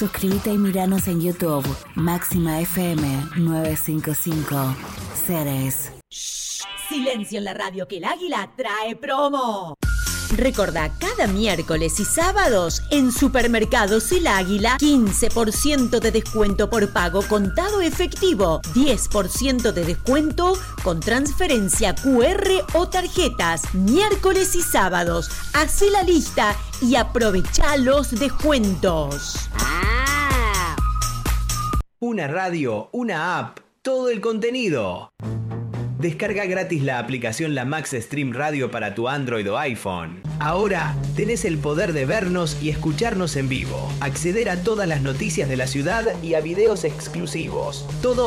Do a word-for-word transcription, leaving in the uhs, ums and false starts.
Suscríbete y miranos en YouTube. Máxima F M novecientos cincuenta y cinco. Ceres. Shh, silencio en la radio, que el águila trae promo. Recordá, cada miércoles y sábados en Supermercados El Águila, quince por ciento de descuento por pago contado efectivo, diez por ciento de descuento con transferencia Q R o tarjetas. Miércoles y sábados, hacé la lista y aprovechá los descuentos. Ah. Una radio, una app, todo el contenido. Descarga gratis la aplicación La Max Stream Radio para tu Android o iPhone. Ahora tenés el poder de vernos y escucharnos en vivo, acceder a todas las noticias de la ciudad y a videos exclusivos. Todo